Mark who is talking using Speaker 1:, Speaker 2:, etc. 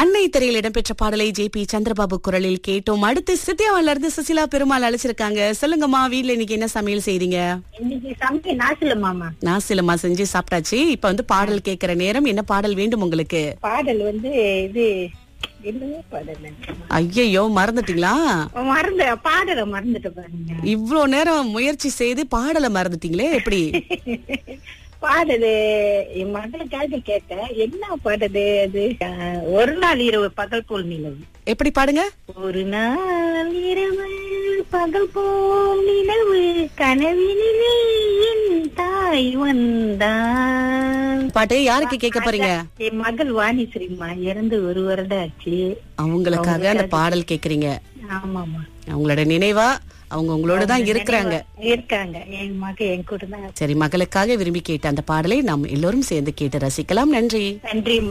Speaker 1: அன்னை திரையில் இடம்பெற்ற பாடலை ஜே.பி. சந்திரபாபு குரலில் கேட்டோம். அடுத்து சித்தியாவில இருந்து சுசிலா பெருமாள் அழைச்சிருக்காங்க. சொல்லுங்கம்மா, வீட்ல இன்னைக்கு என்ன சமையல் செய்றீங்க?
Speaker 2: இன்னைக்கு சமைக்க நாசிலமாமா.
Speaker 1: நாசிலமா செஞ்சு சாப்பிட்டாச்சு. இப்ப வந்து பாடல் கேட்கிற நேரம். என்ன பாடல் வேண்டும் உங்களுக்கு?
Speaker 2: பாடல் வந்து இது என்ன பாடல்?
Speaker 1: ஐயையோ, மறந்துட்டீங்களா?
Speaker 2: பாடலை மறந்துட்டு பாருங்க.
Speaker 1: இவ்ளோ நேரம் முயற்சி செய்து பாடலை மறந்துட்டீங்களே, எப்படி?
Speaker 2: பாடலு என் மகளுக்காக கேட்டேன். என்ன பாடலு அது? ஒரு நாள் இரவு பகல் போல் நிலவு.
Speaker 1: எப்படி பாடுங்க?
Speaker 2: ஒரு நாள் இரவு பகல் போல் நிலவு கனவினிலே என் தாய் வந்தான்.
Speaker 1: பாட்டு யாருக்கு கேட்க போறீங்க?
Speaker 2: என் மகள் வாணிஸ்ரீமா இறந்து ஒரு வருடம் ஆச்சு.
Speaker 1: அவங்களுக்காக அந்த பாடல் கேக்குறீங்க?
Speaker 2: ஆமாமா.
Speaker 1: அவங்களோட நினைவா அவங்க உங்களோட தான் இருக்காங்க.
Speaker 2: என் மகள் என் கூட தான்.
Speaker 1: சரி, மகளுக்காக விரும்பி கேட்ட அந்த பாடலை நாம் எல்லோரும் சேர்ந்து கேட்டு ரசிக்கலாம். நன்றி.
Speaker 2: நன்றி.